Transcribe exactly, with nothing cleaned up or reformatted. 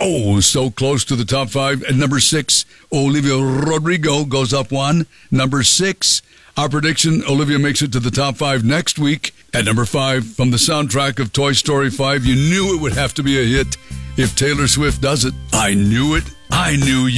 Oh, so close to the top five. At number six, Olivia Rodrigo goes up one. Number six, our prediction, Olivia makes it to the top five next week. At number five, from the soundtrack of Toy Story five, you knew it would have to be a hit if Taylor Swift does it. I knew it. I knew you.